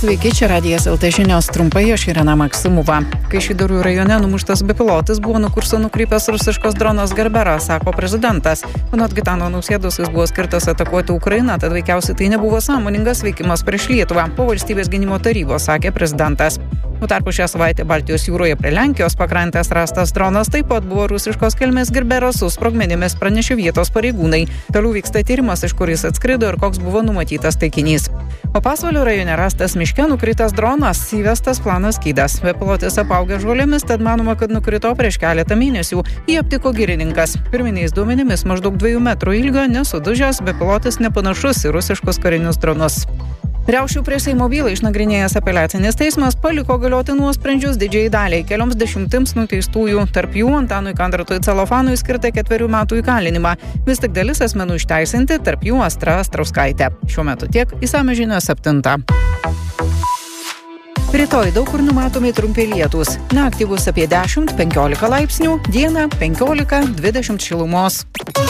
Sveiki, čia Radijas LT žinios, trumpai aš Irena Maksimova. Kaišiadorių rajone numuštas bepilotis buvo nuo kurso nukrypęs rusiškas dronas Gerbera, sako prezidentas. Anot Gitano Nausėdos jis buvo skirtas atakuoti Ukrainą, tad veikiausiai tai nebuvo sąmoningas veikimas prieš Lietuvą, po valstybės gynimo tarybos, sakė prezidentas. Tuo tarpu šią savaitę Baltijos jūroje prie Lenkijos pakrantės rastas dronas taip pat buvo rusiškos kilmės Gerberas su sprogmenimis, pranešė vietos pareigūnai. Toliau vyksta tyrimas, iš kur jis atskrido ir koks buvo numatytas taikinys. O Pasvalio rajone rastas miške nukritęs dronas, įvestas planas skydas. Bepilotis apaugęs žolėmis, tad manoma, kad nukrito prieš keletą mėnesių. Jį aptiko girininkas. Pirminiais duomenimis maždaug 2 metrų ilgio, nesudužęs, bepilotis nepanašus į rusiškus karinius dronus. Riaušių prie Seimo bylą išnagrinėjęs apeliacinis teismas paliko galioti nuosprendžius didžiai daliai, kelioms dešimtims nuteistųjų, tarp jų Antanui Kandratui Celofanui skirta 4 metų įkalinimą. Vis tik dalis asmenų išteisinti, tarp jų Astra Astrauskaitė. Šiuo metu tiek, išsamios žinios 7. Rytoj daug kur numatomi trumpi lietūs. Naktį bus apie 10-15 laipsnių, dieną 15-20 šilumos.